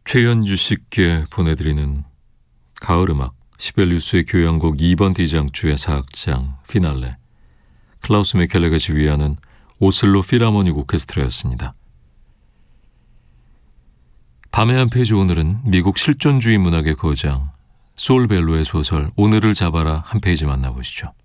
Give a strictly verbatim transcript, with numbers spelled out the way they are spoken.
최연주 씨께 보내드리는 가을음악 시벨리우스의 교향곡 이 번 디장주의 사악장 피날레, 클라우스 메켈레가 지휘하는 오슬로 필하모닉 오케스트라였습니다. 밤의 한 페이지, 오늘은 미국 실존주의 문학의 거장 솔 벨로의 소설 오늘을 잡아라 한 페이지 만나보시죠.